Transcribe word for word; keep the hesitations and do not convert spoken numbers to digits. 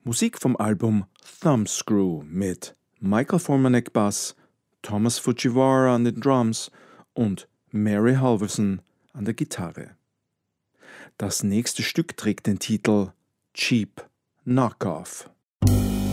Musik vom Album Thumbscrew mit Michael Formanek Bass, Thomas Fujiwara an den Drums und Mary Halverson an der Gitarre. Das nächste Stück trägt den Titel Cheap Knockoff.